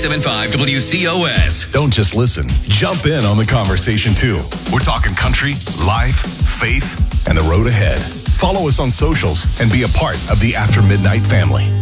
75 WCOS. Don't just listen. Jump in on the conversation, too. We're talking country, life, faith, and the road ahead. Follow us on socials and be a part of the After Midnight family.